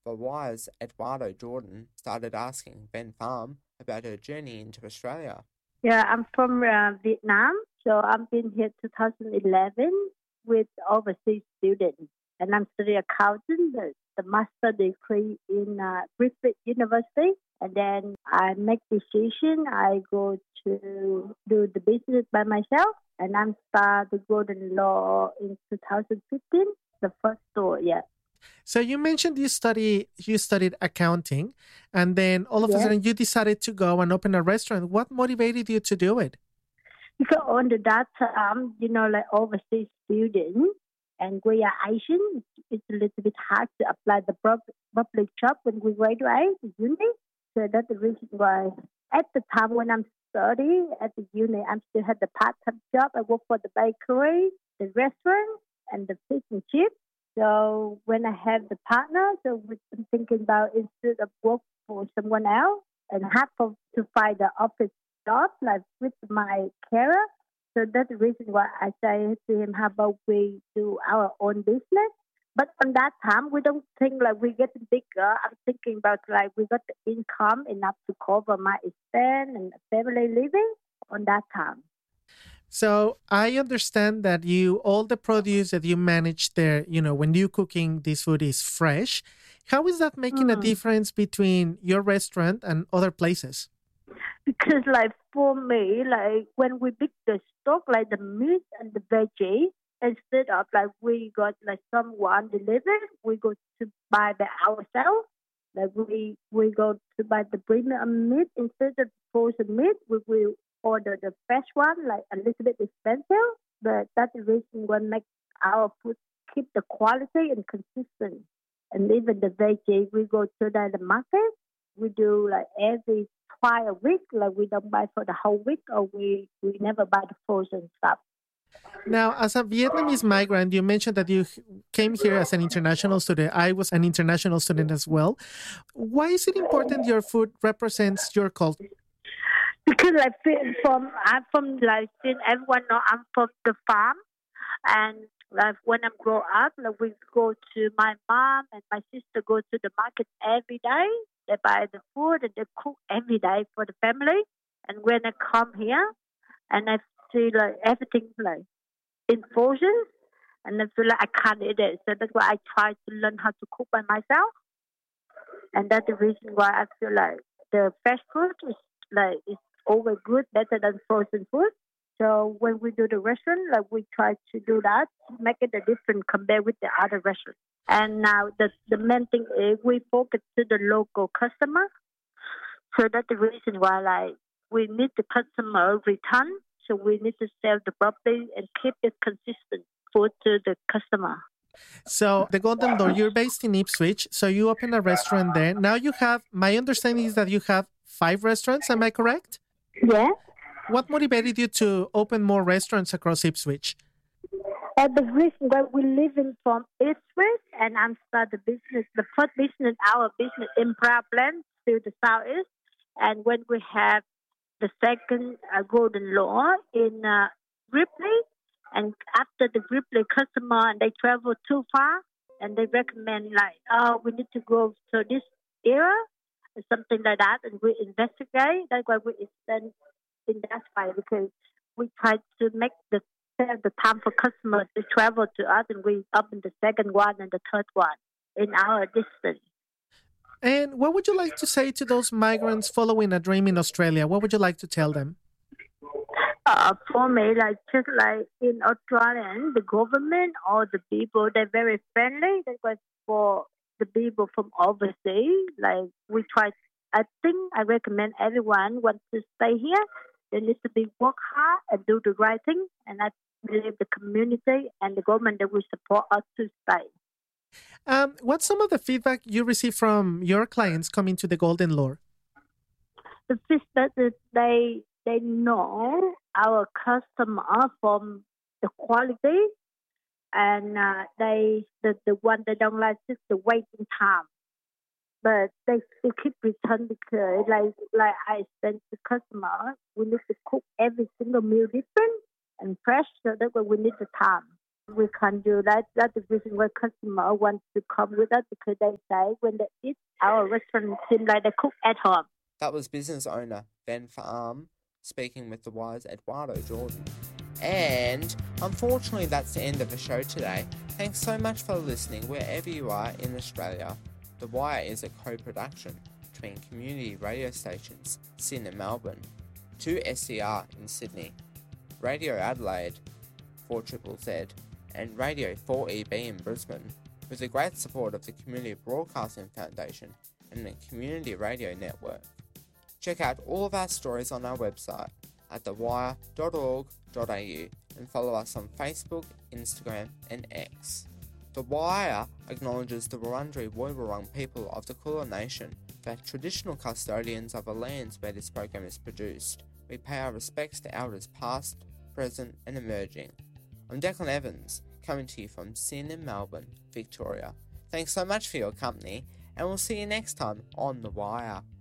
But wise Eduardo Jordan started asking Ben Pham about her journey into Australia. Yeah, I'm from Vietnam, so I've been here 2011 with overseas students, and I'm studying accounting, the master degree in Griffith University. And then I make decision. I go to do the business by myself, and I'm start the Golden Law in 2015, the first store. Yeah. So you mentioned you studied accounting, and then all of a Yes. sudden you decided to go and open a restaurant. What motivated you to do it? Because on that time, like overseas students, and we are Asian, it's a little bit hard to apply the public job when we graduate at uni. So that's the reason why at the time when I'm studying at the uni, I still had the part-time job. I work for the bakery, the restaurant, and the fish and chips. So when I have the partner, so I'm thinking about instead of work for someone else and have to find the office job like with my career. So that's the reason why I say to him, how about we do our own business? But on that time, we don't think like we're getting bigger. I'm thinking about like we got the income enough to cover my expense and family living on that time. So I understand that all the produce that you manage there, when you cooking this food is fresh. How is that making a difference between your restaurant and other places? Because like for me, like when we pick the stock, like the meat and the veggie, instead of like we got like someone delivered, we go to buy by ourselves. Like we go to buy the premium meat instead of frozen meat. We will order the fresh one, like a little bit expensive, but that's the reason why make our food keep the quality and consistent. And even the veggie, we go to the market. We do like every twice a week, like we don't buy for the whole week, or we never buy the frozen stuff. Now, as a Vietnamese migrant, you mentioned that you came here as an international student. I was an international student as well. Why is it important your food represents your culture? Because I'm from like since everyone know I'm from the farm, and like when I grow up, like we go to my mom and my sister go to the market every day. They buy the food and they cook every day for the family. And when I come here and I see like everything like in frozen, and I feel like I can't eat it. So that's why I try to learn how to cook by myself. And that's the reason why I feel like the fresh food is always good, better than frozen food. So when we do the restaurant, like we try to do that, make it a different compared with the other restaurants. And now the main thing is we focus to the local customer. So that's the reason why like we need the customer return. So we need to sell the property and keep it consistent food to the customer. So the Golden Door, you're based in Ipswich. So you open a restaurant there. Now you have, my understanding is that you have 5 restaurants. Am I correct? Yeah. What motivated you to open more restaurants across Ipswich? The reason why we living from Ipswich and I'm start the business, the first business, our business in Brabant to the southeast, and when we have the second Golden Law in Ripley, and after the Ripley customer and they travel too far, and they recommend like, oh, we need to go to this area, or something like that, and we investigate. That's why we extend in that way because we try to make the time for customers to travel to us, and we open the second one and the third one in our distance. And what would you like to say to those migrants following a dream in Australia? What would you like to tell them? For me, like just like in Australia, the government or the people, they're very friendly. That's why for the people from overseas, like we try. I think I recommend everyone wants to stay here. They need to be work hard and do the right thing. And I believe the community and the government that will support us to stay. What's some of the feedback you receive from your clients coming to the Golden Lure? The feedback is they know our customer from the quality, and the one they don't like is the waiting time. But they still keep return because like I explained to customer, we need to cook every single meal different and fresh, so that way we need the time. We can't do that. That's the reason why customer wants to come with us, because they say when they eat our restaurant, it seems like they cook at home. That was business owner Ben Farm speaking with The Wire's Eduardo Jordan. And unfortunately, that's the end of the show today. Thanks so much for listening wherever you are in Australia. The Wire is a co-production between community radio stations Sydney and Melbourne, 2SCR in Sydney, Radio Adelaide, 4ZZZ, and Radio 4EB in Brisbane, with the great support of the Community Broadcasting Foundation and the Community Radio Network. Check out all of our stories on our website at thewire.org.au and follow us on Facebook, Instagram and X. The Wire acknowledges the Wurundjeri Woiwurrung people of the Kulin Nation, the traditional custodians of the lands where this program is produced. We pay our respects to elders past, present and emerging. I'm Declan Evans, coming to you from Sydney and Melbourne, Victoria. Thanks so much for your company, and we'll see you next time on The Wire.